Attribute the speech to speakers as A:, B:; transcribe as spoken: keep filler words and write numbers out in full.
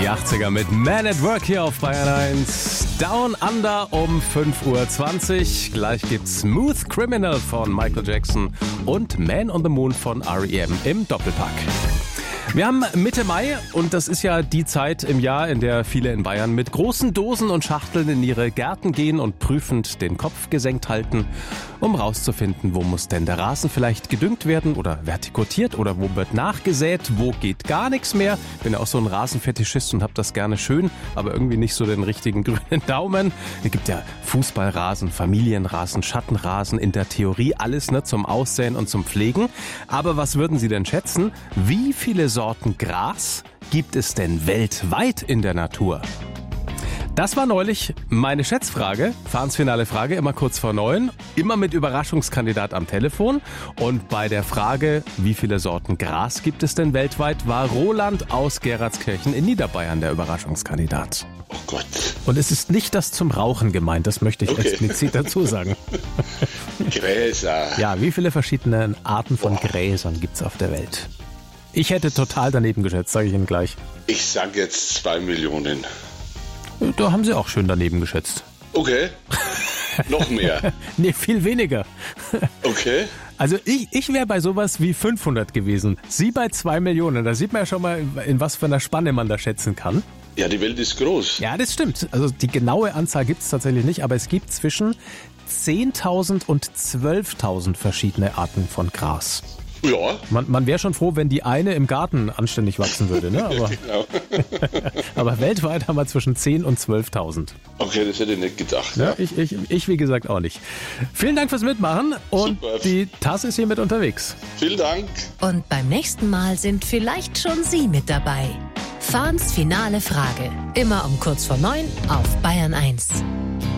A: Die achtziger mit Man at Work hier auf Bayern eins. Down Under um fünf Uhr zwanzig. Gleich gibt's Smooth Criminal von Michael Jackson und Man on the Moon von R E M im Doppelpack. Wir haben Mitte Mai und das ist ja die Zeit im Jahr, in der viele in Bayern mit großen Dosen und Schachteln in ihre Gärten gehen und prüfend den Kopf gesenkt halten, um rauszufinden, wo muss denn der Rasen vielleicht gedüngt werden oder vertikutiert oder wo wird nachgesät, wo geht gar nichts mehr. Bin ja auch so ein Rasenfetischist und habe das gerne schön, aber irgendwie nicht so den richtigen grünen Daumen. Es gibt ja Fußballrasen, Familienrasen, Schattenrasen, in der Theorie alles ne, zum Aussäen und zum Pflegen. Aber was würden Sie denn schätzen? Wie viele Sorten Gras gibt es denn weltweit in der Natur? Das war neulich meine Schätzfrage, Fahrenfinale Frage, immer kurz vor neun, immer mit Überraschungskandidat am Telefon. Und bei der Frage, wie viele Sorten Gras gibt es denn weltweit, war Roland aus Geratskirchen in Niederbayern der Überraschungskandidat.
B: Oh Gott.
A: Und es ist nicht das zum Rauchen gemeint, das möchte ich okay. explizit dazu sagen.
B: Gräser.
A: Ja, wie viele verschiedene Arten von Boah. Gräsern gibt es auf der Welt? Ich hätte total daneben geschätzt, sage ich Ihnen gleich.
B: Ich sage jetzt zwei Millionen.
A: Da haben Sie auch schön daneben geschätzt.
B: Okay. Noch mehr?
A: Nee, viel weniger.
B: Okay.
A: Also ich, ich wäre bei sowas wie fünfhundert gewesen. Sie bei zwei Millionen. Da sieht man ja schon mal, in was für einer Spanne man da schätzen kann.
B: Ja, die Welt ist groß.
A: Ja, das stimmt. Also die genaue Anzahl gibt es tatsächlich nicht, aber es gibt zwischen zehntausend und zwölftausend verschiedene Arten von Gras.
B: Ja.
A: Man, man wäre schon froh, wenn die eine im Garten anständig wachsen würde, ne? Aber,
B: genau.
A: aber weltweit haben wir zwischen zehntausend und zwölftausend.
B: Okay, das hätte ich nicht gedacht.
A: Ja,
B: ja.
A: ich, ich, ich, wie gesagt, auch nicht. Vielen Dank fürs Mitmachen und
B: Super.
A: Die Tasse ist hier mit unterwegs.
B: Vielen Dank.
C: Und beim nächsten Mal sind vielleicht schon Sie mit dabei. Fahns finale Frage. Immer um kurz vor neun auf Bayern eins.